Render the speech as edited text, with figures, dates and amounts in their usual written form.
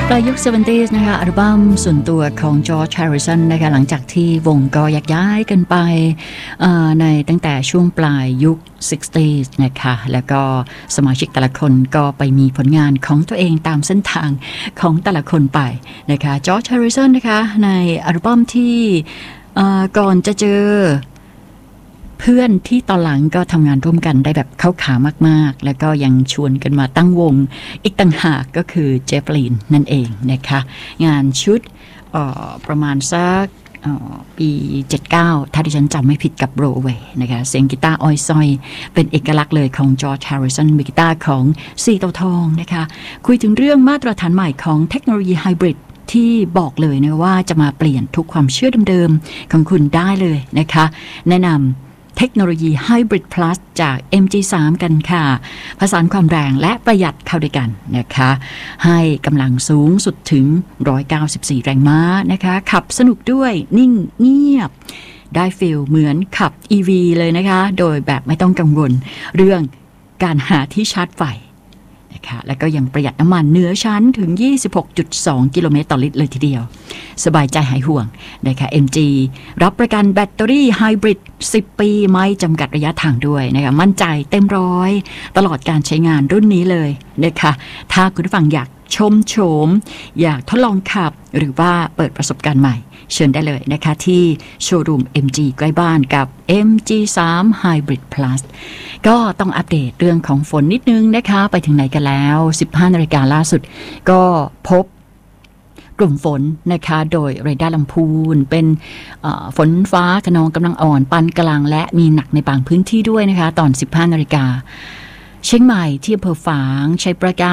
ปลายยุค 70s นะคะอัลบั้มส่วนตัวของจอร์จ แฮร์ริสันนะคะหลังจากที่วงก็แยกย้ายกันไปในตั้งแต่ช่วงปลายยุค 60s นะคะแล้วก็สมาชิกแต่ละคนก็ไปมีผลงานของตัวเองตามเส้นทางของแต่ละคนไปนะคะจอร์จ แฮร์ริสันนะคะในอัลบั้มที่ก่อนจะเจอเพื่อนที่ตอนหลังก็ทำงานร่วมกันได้แบบเข้าขามากๆแล้วก็ยังชวนกันมาตั้งวงอีกต่างหากก็คือเจฟลินนั่นเองนะคะงานชุดประมาณสักปี 79 ถ้าดิฉันจำไม่ผิดกับโรเวย์นะคะเสียงกีตาร์อ้อยส้อยเป็นเอกลักษณ์เลยของจอร์จ แฮร์ริสันมือกีตาร์ของซีเต่าทองนะคะคุยถึงเรื่องมาตรฐานใหม่ของเทคโนโลยีไฮบริดที่บอกเลยนะว่าจะมาเปลี่ยนทุกความเชื่อเดิมๆของคุณได้เลยนะคะแนะนำเทคโนโลยี Hybrid Plus จาก MG3 กันค่ะผสานความแรงและประหยัดเข้าด้วยกันนะคะให้กำลังสูงสุดถึง194แรงม้านะคะขับสนุกด้วยนิ่งเงียบได้ฟีลเหมือนขับ EV เลยนะคะโดยแบบไม่ต้องกังวลเรื่องการหาที่ชาร์จไฟนะคะแล้วก็ยังประหยัดน้ำมันเหนือชั้นถึง 26.2 กิโลเมตรต่อลิตรเลยทีเดียวสบายใจหายห่วงนะคะ MG รับประกันแบตเตอรี่ไฮบริด10 ปีไม่จำกัดระยะทางด้วยนะคะมั่นใจเต็มร้อยตลอดการใช้งานรุ่นนี้เลยนะคะถ้าคุณผู้ฟังอยากชมโฉมอยากทดลองขับหรือว่าเปิดประสบการณ์ใหม่เชิญได้เลยนะคะที่โชว์รูม MG ใกล้บ้านกับ MG3 Hybrid Plus ก็ต้องอัปเดตเรื่องของฝนนิดนึงนะคะไปถึงไหนกันแล้ว 15 นาฬิกาล่าสุดก็พบกลุ่มฝนนะคะโดยเรดาร์ลำพูนเป็นฝนฟ้าคะนองกำลังอ่อนปานกลางและมีหนักในบางพื้นที่ด้วยนะคะตอน 15 นาฬิกาเชียงใหม่ที่อำเภอฝางชัยปราการ